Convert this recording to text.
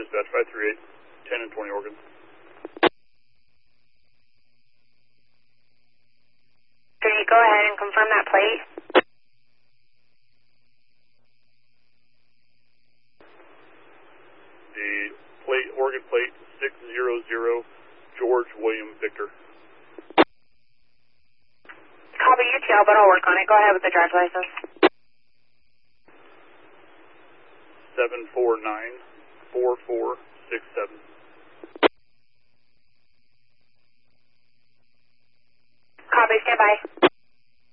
dispatch 538, 10 and 20 Oregon. Can you go ahead and confirm that plate? The plate, Oregon plate 600, George William Victor. Copy UTL, but I'll work on it. Go ahead with the driver's license. 7494467.